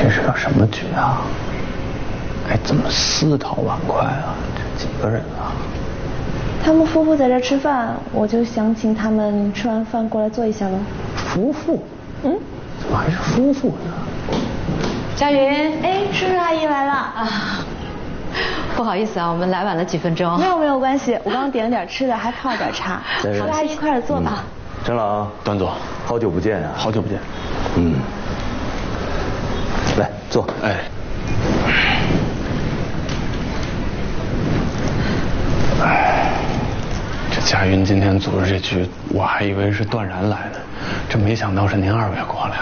这是个什么局啊？哎，怎么4套碗筷啊？这几个人啊？ 他们夫妇在这吃饭，我就想请他们吃完饭过来坐一下了。 夫妇？ 嗯？ 怎么还是夫妇呢？ 佳云， 哎，叔叔阿姨来了啊！ 不好意思啊，我们来晚了几分钟。 没有关系，我刚点了点吃的，还泡了点茶。好，大家一块儿坐吧。 陈老， 段总， 好久不见啊！ 好久不见。 来坐。 哎。这佳云今天组织这局，我还以为是段然来的，这没想到是您2位过来。